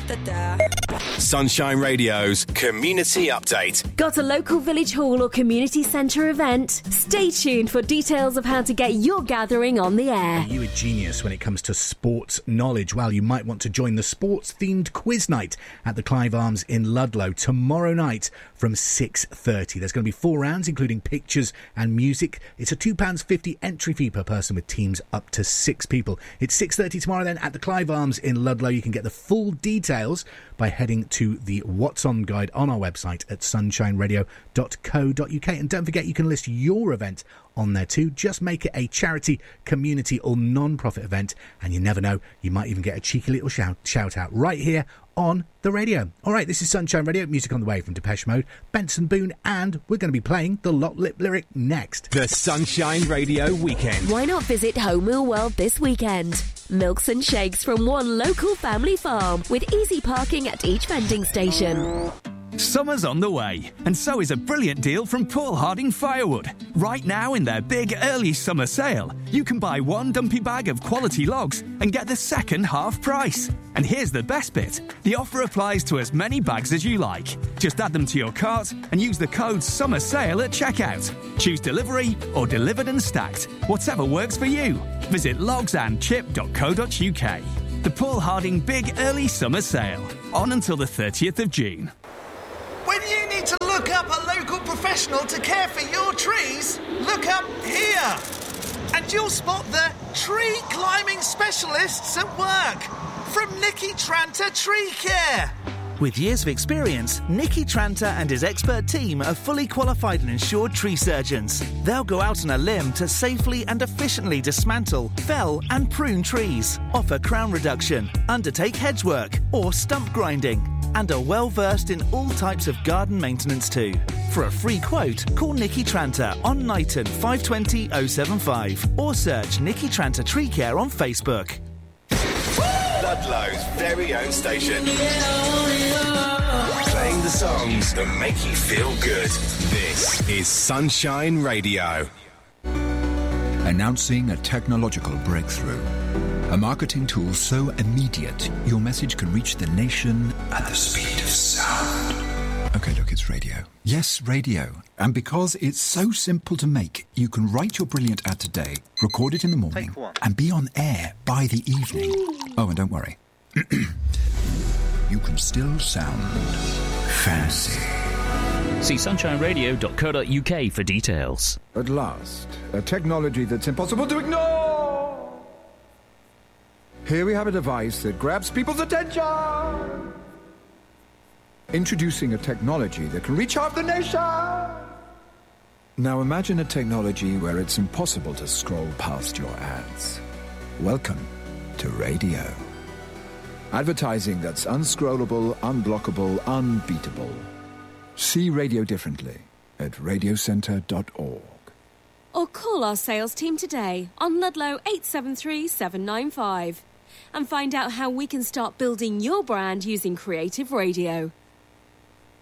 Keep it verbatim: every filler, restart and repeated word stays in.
Sunshine Radio's Community Update. Got a local village hall or community centre event? Stay tuned for details of how to get your gathering on the air. Are you a genius when it comes to sports knowledge? Well, you might want to join the sports-themed quiz night at the Clive Arms in Ludlow tomorrow night from six thirty. There's going to be four rounds, including pictures and music. It's a two pounds fifty entry fee per person with teams up to six people. It's six thirty tomorrow then at the Clive Arms in Ludlow. You can get the full details by heading to the What's On guide on our website at sunshine radio dot co dot uk. And don't forget, you can list your event on there too. Just make it a charity, community or non-profit event, and you never know, you might even get a cheeky little shout, shout out right here on the radio. All right, this is Sunshine Radio, music on the way from Depeche Mode, Benson Boone, and we're going to be playing the Lot Lip Lyric next. The Sunshine Radio Weekend. Why not visit Home Wheel World this weekend? Milks and shakes from one local family farm with easy parking at each vending station. Summer's on the way, and so is a brilliant deal from Paul Harding Firewood. Right now, in their big early summer sale, you can buy one dumpy bag of quality logs and get the second half price. And here's the best bit. The offer applies to as many bags as you like. Just add them to your cart and use the code Summer Sale at checkout. Choose delivery or delivered and stacked, whatever works for you. Visit logs and chip dot co dot uk. The Paul Harding Big Early Summer Sale, on until the thirtieth of June. When you need to look up a local professional to care for your trees, look up here. And you'll spot the tree climbing specialists at work from Nicky Tranter Tree Care. With years of experience, Nicky Tranter and his expert team are fully qualified and insured tree surgeons. They'll go out on a limb to safely and efficiently dismantle, fell and prune trees, offer crown reduction, undertake hedge work or stump grinding, and are well versed in all types of garden maintenance too. For a free quote, call Nicky Tranter on Knighton five two zero oh seven five or search Nicky Tranter Tree Care on Facebook. Ludlow's very own station. Playing the songs that make you feel good. This is Sunshine Radio. Announcing a technological breakthrough. A marketing tool so immediate, your message can reach the nation at the speed of sound. Okay, look, it's radio. Yes, radio. And because it's so simple to make, you can write your brilliant ad today, record it in the morning, and be on air by the evening. Oh, and don't worry. You can still sound fancy. See sunshine radio dot co dot uk for details. At last, a technology that's impossible to ignore. Here we have a device that grabs people's attention. Introducing a technology that can reach half the nation. Now imagine a technology where it's impossible to scroll past your ads. Welcome to radio. Advertising that's unscrollable, unblockable, unbeatable. See radio differently at radio centre dot org. Or call our sales team today on Ludlow eight seven three seven nine five and find out how we can start building your brand using creative radio.